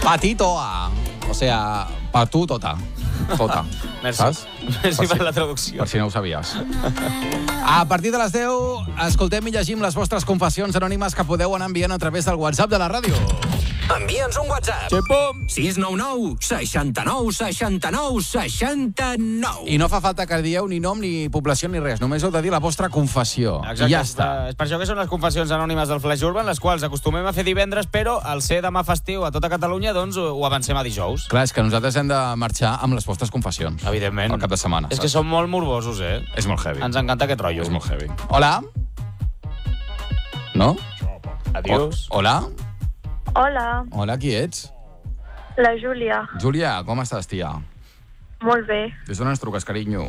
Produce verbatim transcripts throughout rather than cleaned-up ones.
Patitoa. O sea, patú tota. Tota. Merci. Saps? Merci Per per si- la traducció. Per si no ho sabies. A partir de les deu, escoltem i llegim les vostres confessions anònimes que podeu anar enviant a través del WhatsApp de la ràdio. Envia'ns un WhatsApp. Xipum! sis nou nou, seixanta-nou, seixanta-nou, seixanta-nou. I no fa falta que dieu ni nom, ni població, ni res. Només heu de dir la vostra confessió. Exacte, I ja està. És per això que són les confessions anònimes del Flash Urban, les quals acostumem a fer divendres, però al ser demà festiu a tota Catalunya, doncs ho ho avancem a dijous. Clar, és que nosaltres hem de marxar amb les vostres confessions. Evidentment. Al cap de setmana. És que saps? som molt morbosos, eh? És molt heavy. Ens encanta aquest rotllo. És molt heavy. Hola? No? Adiós. O hola? Hola, Hola, qui ets? la Júlia. Júlia, com estàs, tia? Molt bé. Des d'on ens truques, carinyo?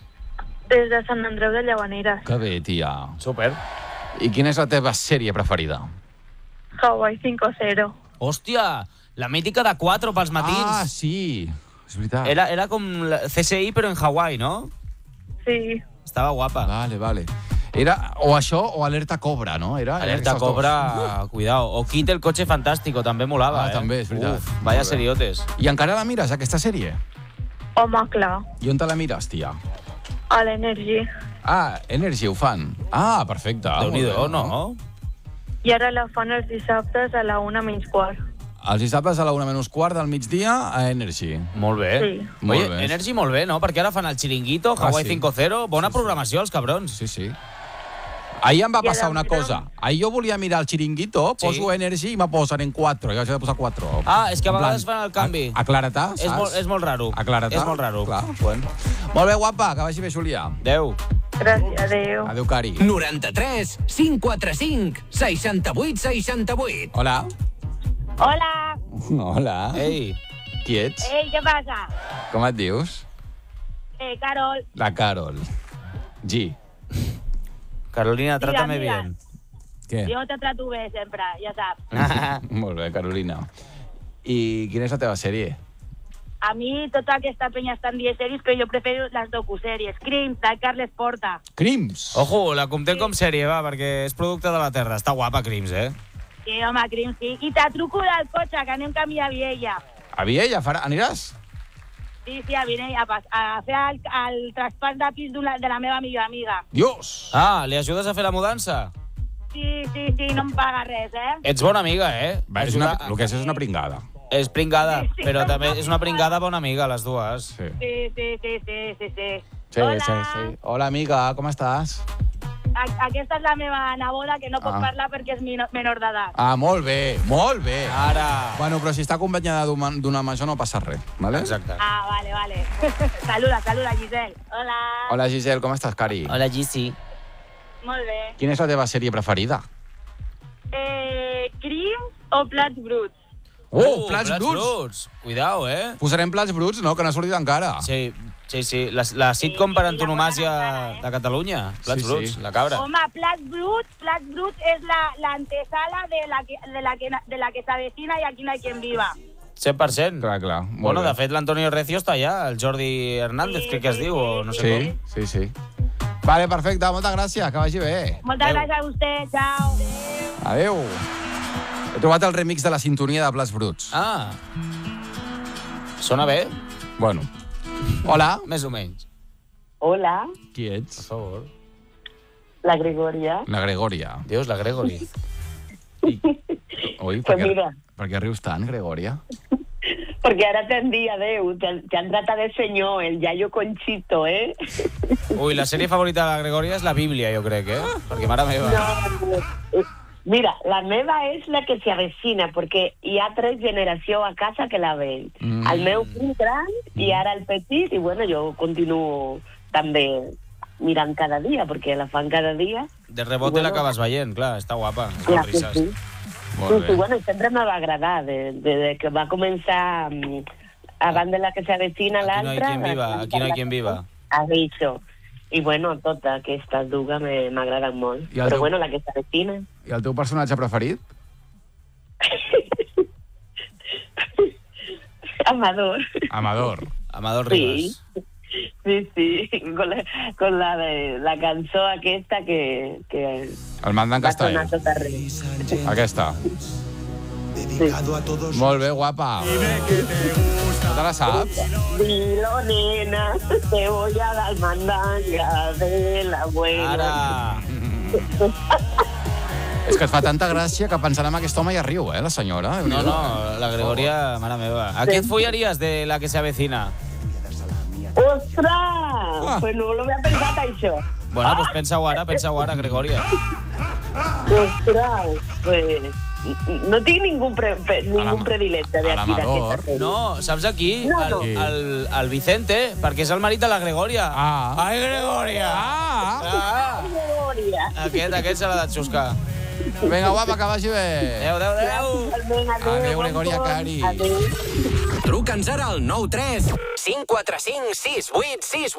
Des de Sant Andreu de Llavaneres. Que bé, tia. Super. I quina és la teva sèrie preferida? Hawaii cinco cero. Hòstia, la mítica de quatre pels matins. Ah, sí. És veritat. Era, era com la C S I, però en Hawaii, no? Sí. Estava guapa. Vale, vale. Era o això o Alerta Cobra, no? Era, Alerta eren aquestes Cobra, cuidao. O Kit el cotxe fantàstico, també molava, Ah, eh? també, és veritat. Uf, Molt vaya bé. seriotes. dos. I encara la mires, aquesta sèrie? Home, clar. I on te la mires, tia? A l'Energy. Ah, Energy ho fan. Ah, perfecte. Ah, Déu-n'hi-do, molt bé, no? I ara la fan els dissabtes a la una menys quart. Els dissabtes a la una menys quart del migdia a Energy. Molt bé. Sí. Molt Oye, bé. Energy molt bé, no? Perquè ara fan el Chiringuito, Ah, Hawaii sí. cinco cero. Bona programació, els cabrons. Sí, sí. Ahir em va I a passar la una meva- cosa. Ahir jo volia mirar el Chiringuito, Sí. poso Energy i me posen en quatre. Jo vaig haver de posar quatre. Ah, és que a En plan, vegades fan el canvi. a- Aclara-te, saps? És molt, és molt raro. Aclara-te. És molt raro. Clar, bueno. Molt bé, guapa, que vagi bé, Júlia. Adéu. Gràcies, adéu. Adéu, Cari. noranta-tres, cinc quatre cinc, seixanta-vuit, seixanta-vuit. Hola. Hola. Hola. Ei. Qui ets? Ei, què passa? Com et dius? Eh, Carol. La Carol. G. Carolina, Mira, trátame mira. bien. Què? Jo te trato bé, sempre, ja saps. Molt bé, Carolina. I quina és la teva sèrie? A mi tota aquesta penya estan dient sèries, però jo prefero les docusèries. Crims, de Carles Porta. Crims. Ojo, la comptem com sèrie, va, perquè és producte de la Terra. Està guapa, Crims, eh? Sí, home, Crims, sí. I te truco del cotxe, que anem camí a Viella. A Viella, farà... aniràs? Sí, sí, a Viella, a, pas- a fer el, el traspàs de pis d'una- de la meva millor amiga. Dios! Ah, li ajudes a fer la mudança? Sí, sí, sí, no em paga res, eh? Ets bona amiga, eh? Va, és una, Ajuda- el que és és una pringada. És pringada, Sí, sí. però també és una pringada bona amiga, les dues. Sí. Sí, sí, sí, sí, sí, sí. Sí, Hola. sí, sí. Hola, amiga, com estàs? A- Aquesta és la meva neboda, que no pot Ah. parlar perquè és mino- menor d'edat. Ah, molt bé, molt bé. Ara. Bueno, però si està acompanyada d'un home- d'un home major no passa res, vale? Exacte. Ah, vale, vale. saluda, saluda, Giselle. Hola. Hola, Giselle, com estàs, Cari? Hola, Gissi. Molt bé. Quina és la teva sèrie preferida? Eh, Crims o Plats Bruts? Oh, Plats Bruts! Cuidao, eh? Posarem Plats Bruts, no?, que no ha sortit encara. Sí, sí, sí. La, la sitcom per antonomàsia de Catalunya. Plats Sí, Bruts, sí. la cabra. Home, Plats Bruts, Plats Bruts és la, la antesala de la, que, de, la que, de la que s'avecina i aquí no hay quien viva. cent per cent. Clar, clar. Molt Bueno, bé. de fet, l'Antonio Recio està allà, el Jordi Hernández, Sí, crec que es sí, diu, sí, o no sé Sí, com. sí, sí. Vale, perfecte, moltes gràcies, que vagi bé. Moltes Adéu. gràcies a vostè, ciao. Adéu. He trobat el remix de la sintonia de Plats Bruts. Ah. Sona bé? Bueno. Hola. Més o menys. Hola, Qui Per ets? favor. la Gregoria. La Gregòria. Dios, la Gregory. Oi, Pues per què, mira, per què rius tant, Gregòria? porque ahora te han dit, adeu, te, te han tratado de señor, el Yayo Conchito, ¿eh? Ui, la sèrie favorita de la Gregoria és la Bíblia, jo crec, eh? Perquè, mare meva... No, eh, mira, la meva és la que se avecina, perquè hi ha tres generacions a casa que la veuen. Mm. El meu fill gran i ara el petit, i bueno, jo continuo també mirant cada dia, perquè la fan cada dia. De rebote Bueno. l'acabes veient, clar, està guapa. Clar Amb que risses. sí. Molt Sí, bé. sí, bueno, sempre me va agradar, de, de, de que va començar mm, abans de la que s'avecina Aquí no hi l'altra. quien viva, aquí no hi quien viva. A això. I bueno, totes aquestes dues me- m'agraden molt. I el Però teu- bueno, la que s'avecina... I el teu personatge preferit? Amador. Amador. Amador Sí. Rivas. Sí, sí, con la, con la de la cançó aquesta que, que El mandant va Castell. sonar tot arreu. Aquesta. Sí. Molt bé, guapa. No te la saps? Dilo, nena, te voy a dar mandanga de la abuela. Ara. És que et fa tanta gràcia que pensant en aquest home ja riu, eh, la senyora. No, no, la Gregoria, mare meva. A qui et follaries de la que se avecina? ¡Ostras! Ah. Pues no lo había pensado, això. Bueno, pues pensa-ho ara, pensa-ho ara, Gregoria. ¡Ostras! Pues no tinc ningú, pre, pre, ningú predilecte de aquí L'amador. d'aquesta. No, saps aquí? No, El, no. el, el Vicente, perquè és el marit de la Gregoria. Ah. Ai, Gregoria! Ah. Ah. Glòria. Aquest, aquest se l'ha de xuscar. Vinga, guapa, que vagi bé. Adéu, adéu, adéu. Adéu, Gregoria Cari. Adéu. Truca'ns ara al nou tres cinc quatre cinc sis vuit sis